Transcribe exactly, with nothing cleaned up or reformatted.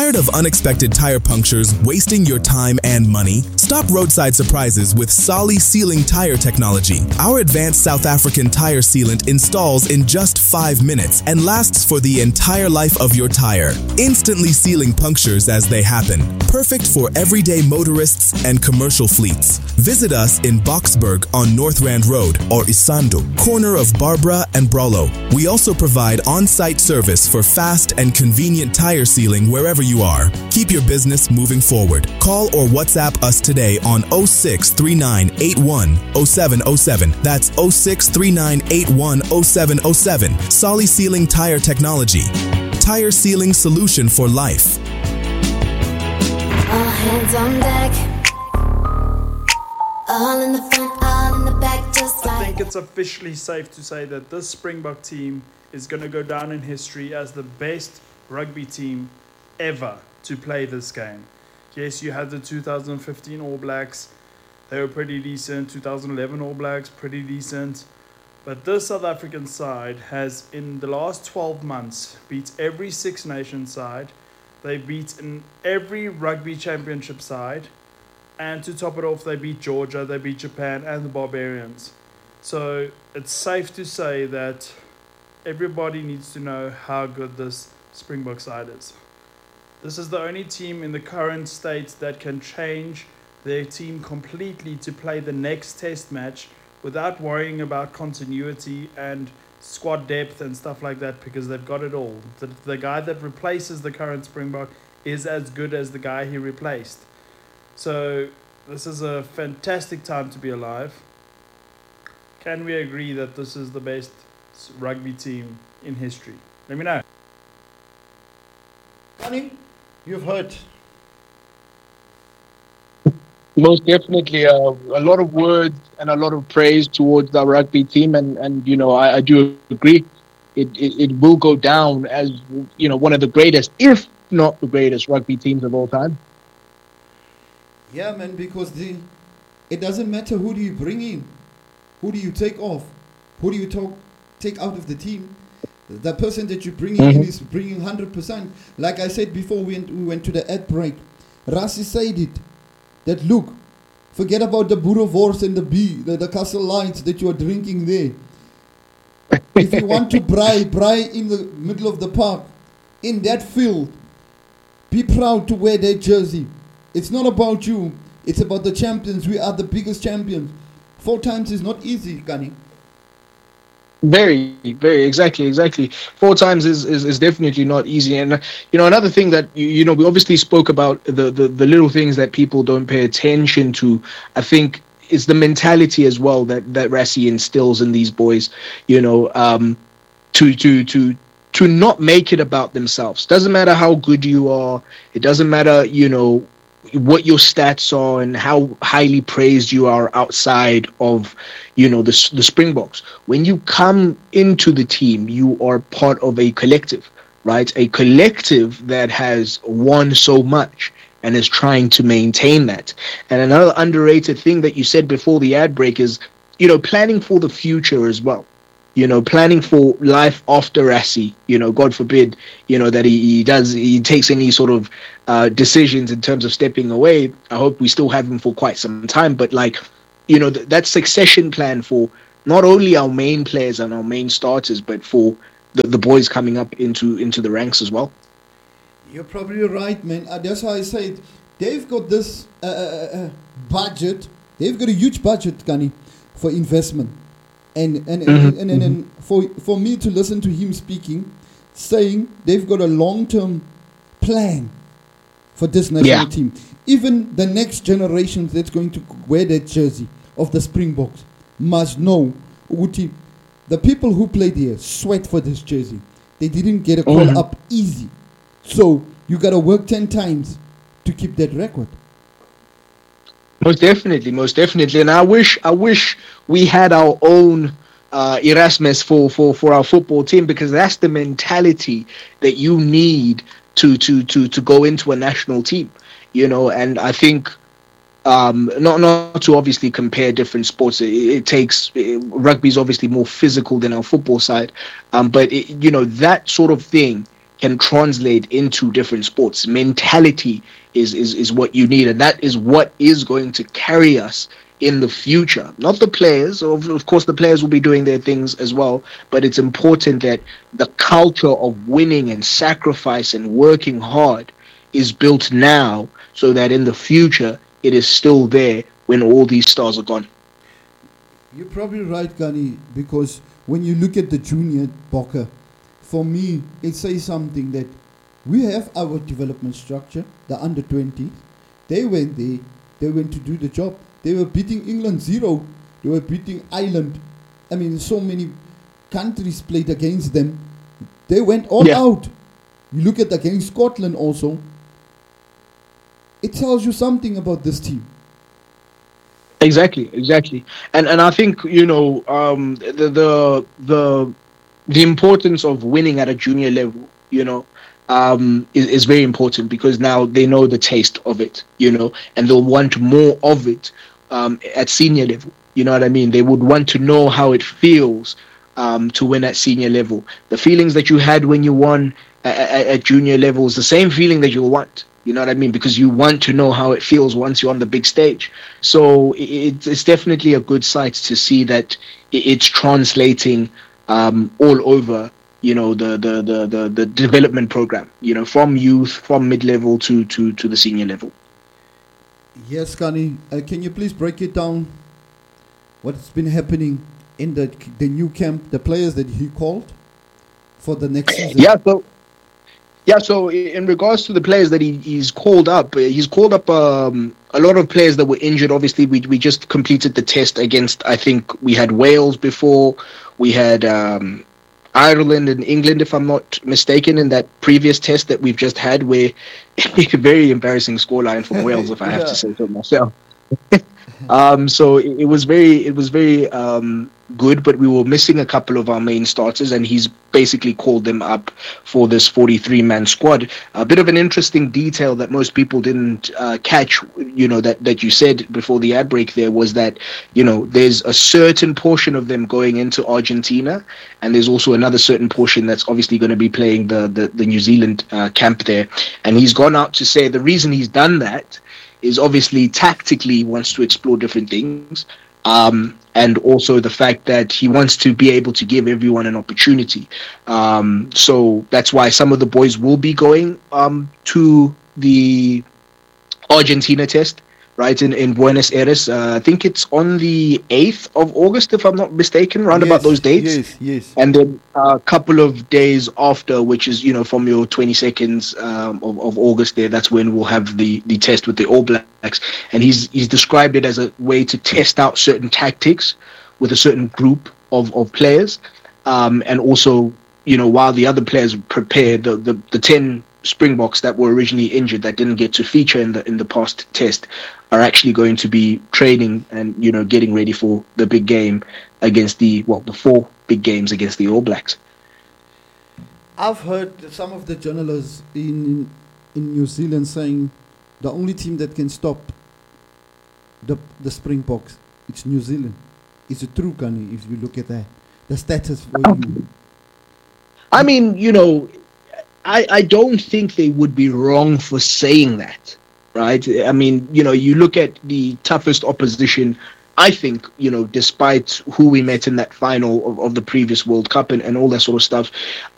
Tired of unexpected tire punctures wasting your time and money? Stop roadside surprises with Solly Sealing Tire Technology. Our advanced South African tire sealant installs in just five minutes and lasts for the entire life of your tire, instantly sealing punctures as they happen. Perfect for everyday motorists and commercial fleets. Visit us in Boksburg on North Rand Road or Isando, corner of Barbara and Brollo. We also provide on-site service for fast and convenient tire sealing wherever you are. Keep your business moving forward. Call or WhatsApp us today on oh six three nine eight one oh seven oh seven. That's oh six three nine eight one oh seven oh seven. Solly Sealing Tire Technology. Tire sealing solution for life. All hands on deck. All in the front, all in the back, just like... I think it's officially safe to say that this Springbok team is going to go down in history as the best rugby team ever to play this game. Yes, you had the two thousand fifteen All Blacks. They were pretty decent. two thousand eleven All Blacks, pretty decent. But this South African side has, in the last twelve months, beat every Six Nations side. They beat in every rugby championship side. And to top it off, they beat Georgia, they beat Japan, and the Barbarians. So it's safe to say that everybody needs to know how good this Springbok side is. This is the only team in the current state that can change their team completely to play the next test match without worrying about continuity and squad depth and stuff like that, because they've got it all. The, the guy that replaces the current Springbok is as good as the guy he replaced. So this is a fantastic time to be alive. Can we agree that this is the best rugby team in history? Let me know. Honey, you've heard. Most definitely, uh, a lot of words and a lot of praise towards our rugby team, and, and you know I, I do agree. It, it it will go down as, you know, one of the greatest, if not the greatest, rugby teams of all time. Yeah, man, because the it doesn't matter who do you bring in, who do you take off, who do you talk, take out of the team. The person that you're bringing Mm-hmm. in is bringing one hundred percent. Like I said before we went, we went to the ad break, Rassie said it, that look, forget about the Boerewors and the B, the, the Castle Lights that you are drinking there. If you want to braai, braai in the middle of the park, in that field, be proud to wear that jersey. It's not about you. It's about the champions. We are the biggest champions. Four times is not easy, Gani. Very, very, exactly, exactly. Four times is, is, is definitely not easy. And, uh, you know, another thing that, you, you know, we obviously spoke about the, the, the little things that people don't pay attention to, I think, is the mentality as well that, that Rassie instills in these boys, you know, um, to, to, to, to not make it about themselves. Doesn't matter how good you are. It doesn't matter, you know, what your stats are and how highly praised you are outside of, you know, the the Springboks. When you come into the team, you are part of a collective, right? A collective that has won so much and is trying to maintain that. And another underrated thing that you said before the ad break is, you know, planning for the future as well. You know, planning for life after Rassie, you know, God forbid, you know, that he, he does, he takes any sort of uh, decisions in terms of stepping away. I hope we still have him for quite some time. But, like, you know, th- that succession plan for not only our main players and our main starters, but for the, the boys coming up into, into the ranks as well. You're probably right, man. Uh, that's why I said they've got this uh, uh, uh, budget. They've got a huge budget, Gani, for investment. And and, Mm-hmm. and, and, and, and for for me to listen to him speaking, saying they've got a long-term plan for this national Yeah. team. Even the next generation that's going to wear that jersey of the Springboks must know, Uti, the people who played here sweat for this jersey. They didn't get a call Mhm. up easy. So you got to work ten times to keep that record. Most definitely, most definitely. And I wish, I wish we had our own uh, Erasmus for, for, for our football team, because that's the mentality that you need to, to, to, to go into a national team, you know. And I think um, not not to obviously compare different sports. It, it takes rugby is obviously more physical than our football side, um, but it, you know, that sort of thing can translate into different sports. Mentality is, is, is what you need, and that is what is going to carry us in the future. Not the players. Of, of course, the players will be doing their things as well, but it's important that the culture of winning and sacrifice and working hard is built now so that in the future it is still there when all these stars are gone. You're probably right, Gani, because when you look at the junior Bokke, for me, it says something that we have our development structure, the under twenties. They went there, they went to do the job. They were beating England zero. They were beating Ireland. I mean, so many countries played against them. They went all Yeah. out. You look at against Scotland also. It tells you something about this team. Exactly, exactly, and and I think you know um, the the the the importance of winning at a junior level, you know, um, is, is very important because now they know the taste of it, you know, and they'll want more of it um, at senior level. You know what I mean? They would want to know how it feels um, to win at senior level. The feelings that you had when you won at, at, at junior level is the same feeling that you'll want. You know what I mean? Because you want to know how it feels once you're on the big stage. So it, it's definitely a good sight to see that it's translating um, all over, you know, the, the, the, the, the development program, you know, from youth, from mid-level to, to, to the senior level. Yes, Kani, uh, can you please break it down? What's been happening in the the new camp, the players that he called for the next season? Yeah, so yeah, so in regards to the players that he, he's called up, uh, he's called up um, a lot of players that were injured. Obviously, we we just completed the test against, I think we had Wales before, we had um, Ireland and England, if I'm not mistaken, in that previous test that we've just had, where very embarrassing scoreline from Wales, if I have Yeah. to say so myself. Um, so it, it was very, it was very um, good, but we were missing a couple of our main starters, and he's basically called them up for this forty-three man squad. A bit of an interesting detail that most people didn't uh, catch, you know, that, that you said before the ad break there was that, you know, there's a certain portion of them going into Argentina, and there's also another certain portion that's obviously going to be playing the, the, the New Zealand uh, camp there. And he's gone out to say the reason he's done that is obviously tactically he wants to explore different things, um, and also the fact that he wants to be able to give everyone an opportunity. Um, so that's why some of the boys will be going um, to the Argentina test, right, in, in Buenos Aires. Uh, I think it's on the eighth of August, if I'm not mistaken, round about those dates. Yes, yes. And then a couple of days after, which is, you know, from your twenty-seconds um, of, of August there, that's when we'll have the, the test with the All Blacks. And he's he's described it as a way to test out certain tactics with a certain group of, of players. Um, and also, you know, while the other players prepare, the, the, the ten Springboks that were originally injured that didn't get to feature in the in the past test are actually going to be training and, you know, getting ready for the big game against the, well, the four big games against the All Blacks. I've heard some of the journalists in in New Zealand saying the only team that can stop the the Springboks, it's New Zealand. Is it true, Kani, if you look at that? The status for you. I mean, you know, I, I don't think they would be wrong for saying that, right? I mean, you know, you look at the toughest opposition, I think, you know, despite who we met in that final of, of the previous World Cup and, and all that sort of stuff,